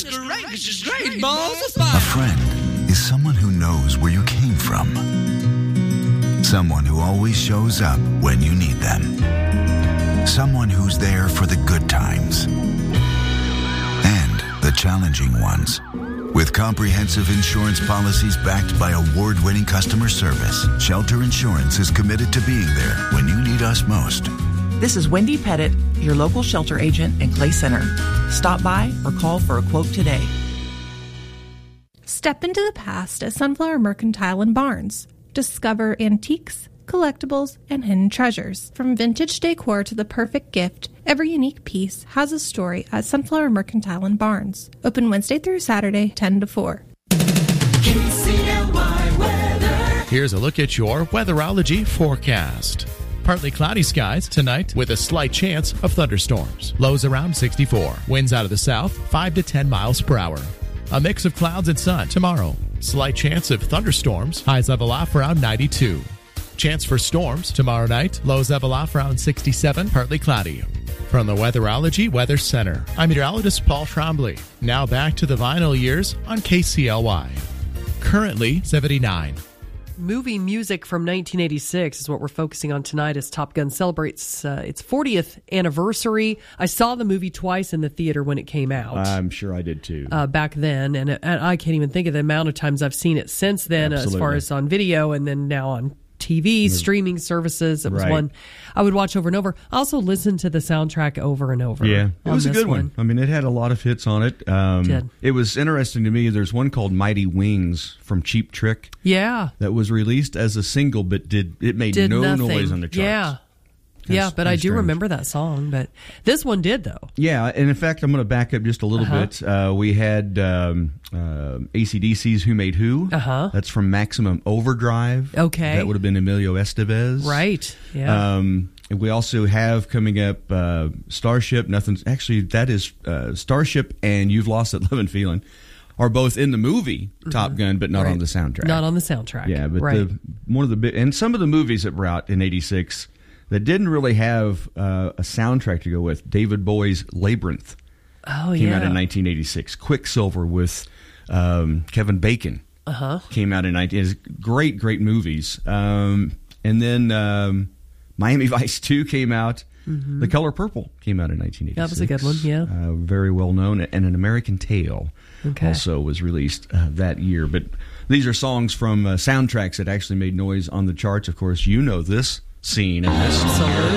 This is great, balls of A fire. friend is someone who knows where you came from. Someone who always shows up when you need them. Someone who's there for the good times and the challenging ones. With comprehensive insurance policies backed by award-winning customer service, Shelter Insurance is committed to being there when you need us most. This is Wendy Pettit, your local shelter agent in Clay Center. Stop by or call for a quote today. Step into the past at Sunflower Mercantile and Barnes. Discover antiques, collectibles, and hidden treasures. From vintage decor to the perfect gift, every unique piece has a story at Sunflower Mercantile and Barnes. Open Wednesday through Saturday, 10 to 4. KCLY weather. Here's a look at your weatherology forecast. Partly cloudy skies tonight with a slight chance of thunderstorms. Lows around 64. Winds out of the south 5 to 10 miles per hour. A mix of clouds and sun tomorrow. Slight chance of thunderstorms. Highs level off around 92. Chance for storms tomorrow night. Lows level off around 67. Partly cloudy. From the Weatherology Weather Center, I'm meteorologist Paul Trombley. Now back to the vinyl years on KCLY. Currently 79. Movie music from 1986 is what we're focusing on tonight as Top Gun celebrates its 40th anniversary. I saw the movie twice in the theater when it came out. I'm sure I did too. Back then, and I can't even think of the amount of times I've seen it since then. Absolutely. As far as on video and then now on TV, streaming services. It was one I would watch over and over. I also listened to the soundtrack over and over. Yeah, it was a good one. I mean, it had a lot of hits on it. It was interesting to me. There's one called Mighty Wings from Cheap Trick. Yeah. That was released as a single, but made no nothing. noise on the charts. Yeah. But I do remember that song. But this one did, though. Yeah, and in fact, I'm going to back up just a little bit. We had AC/DC's Who Made Who. That's from Maximum Overdrive. Okay. That would have been Emilio Estevez. Right, yeah. And we also have coming up Starship. That is Starship and You've Lost That Love and Feeling are both in the movie Top Gun, but not on the soundtrack. Not on the soundtrack. Yeah, but one of the and some of the movies that were out in '86 that didn't really have a soundtrack to go with. David Bowie's Labyrinth came out in 1986. Quicksilver with Kevin Bacon came out in 1986. Great movies. And then Miami Vice 2 came out. The Color Purple came out in 1986. That was a good one, yeah. Very well known. And An American Tale also was released that year. But these are songs from soundtracks that actually made noise on the charts. Of course, you know this scene and this song.